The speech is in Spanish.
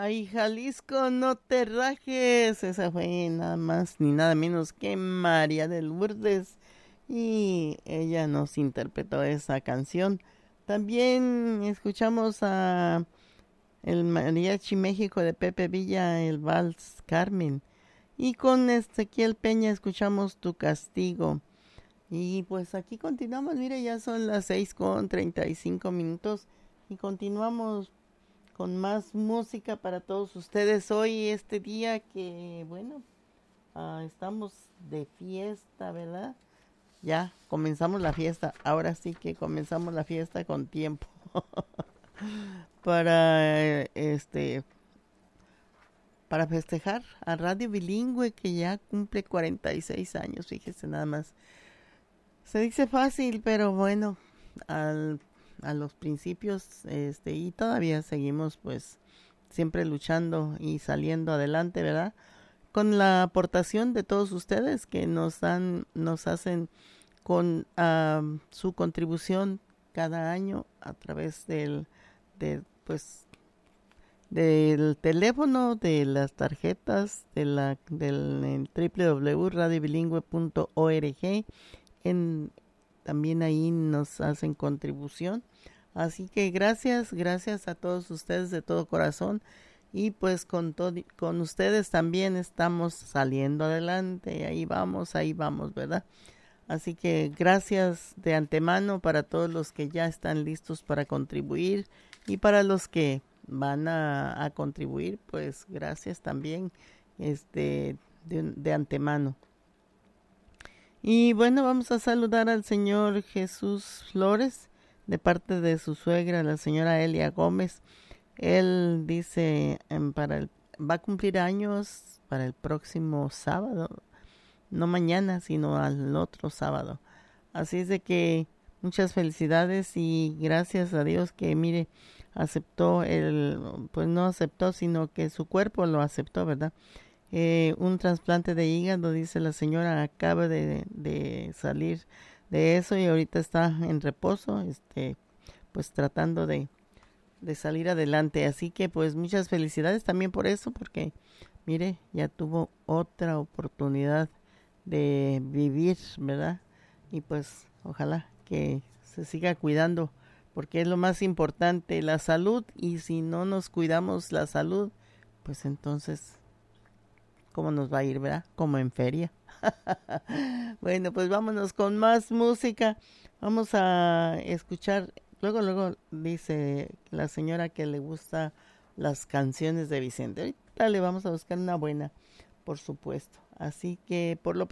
Ay, Jalisco, no te rajes. Esa fue nada más ni nada menos que María de Lourdes. Y ella nos interpretó esa canción. También escuchamos a el Mariachi México de Pepe Villa, el Vals Carmen. Y con Ezequiel Peña escuchamos Tu Castigo. Y pues aquí continuamos, mire, ya son las 6:35. Y continuamos con más música para todos ustedes hoy, este día que, bueno, estamos de fiesta, ¿verdad? Ya comenzamos la fiesta, ahora sí que comenzamos la fiesta con tiempo para para festejar a Radio Bilingüe que ya cumple 46 años, fíjese nada más. Se dice fácil, pero bueno, al, a los principios y todavía seguimos pues siempre luchando y saliendo adelante, ¿verdad? Con la aportación de todos ustedes que nos hacen con su contribución cada año a través pues del teléfono, de las tarjetas, del www.radiobilingüe.org. También ahí nos hacen contribución. Así que gracias a todos ustedes de todo corazón. Y pues con ustedes también estamos saliendo adelante. Ahí vamos, ¿verdad? Así que gracias de antemano para todos los que ya están listos para contribuir y para los que van a contribuir, pues gracias también de antemano. Y bueno, vamos a saludar al señor Jesús Flores de parte de su suegra, la señora Elia Gómez. Él dice va a cumplir años para el próximo sábado, no mañana, sino al otro sábado. Así es de que muchas felicidades y gracias a Dios que mire, pues no aceptó, sino que su cuerpo lo aceptó, ¿verdad? Un trasplante de hígado, dice la señora, acaba de salir de eso y ahorita está en reposo, pues tratando de salir adelante. Así que pues muchas felicidades también por eso, porque mire, ya tuvo otra oportunidad de vivir, ¿verdad? Y pues ojalá que se siga cuidando, porque es lo más importante, la salud, y si no nos cuidamos la salud, pues entonces, ¿cómo nos va a ir, verdad? Como en feria. Bueno, pues vámonos con más música. Vamos a escuchar, luego dice la señora que le gusta las canciones de Vicente. Ahorita le vamos a buscar una buena, por supuesto. Así que por lo